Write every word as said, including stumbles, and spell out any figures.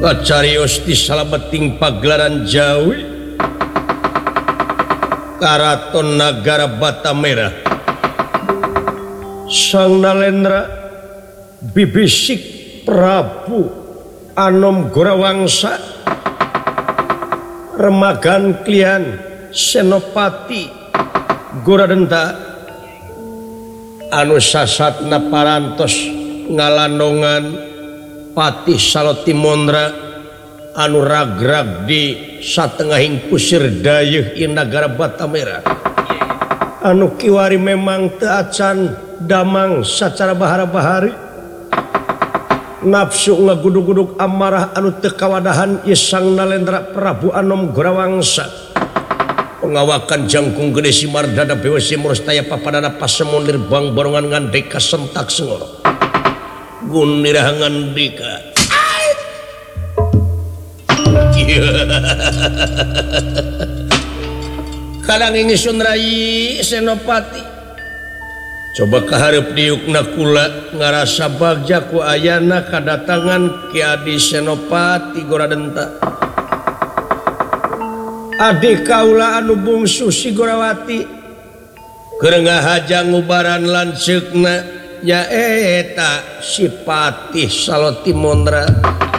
ngacarios di salabeting pagelaran Jawi Karaton Nagara Batamera Sang Nalendra bibisik Prabu Anom Gorawangsa remagan klian Senopati Goradenta anu sasatna parantos ngalandongan Patih Saloti Mondra anu ragrag di satengahing pusir dayeuh ieu nagara Batamera anu kiwari memang teu acan damang sacara bahara-bahari nafsu ngagudug-gudug amarah anu teu kawadahan ieu Sang Nalendra Prabu Anom Gorawangsa pengawakan jangkung gede si Mardada B W C Murstaya papadana pasemondir bang borongan ngandeka sentak sengoro gunirahangan dika kadang ingin rai Senopati coba kaharep diukna kula ngarasa bagja ku ayana kadatangan Ki Adi Senopati Goradenta adik kaula anu bungsu si Gorawati keur ngahajang ngubaran lanceukna nyaeta si Patih Saloti Mondra